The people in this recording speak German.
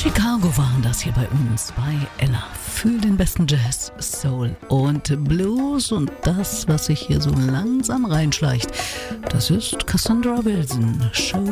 Chicago waren das hier bei uns bei Ella. Für den besten Jazz, Soul und Blues. Und das, was sich hier so langsam reinschleicht, das ist Cassandra Wilson. Show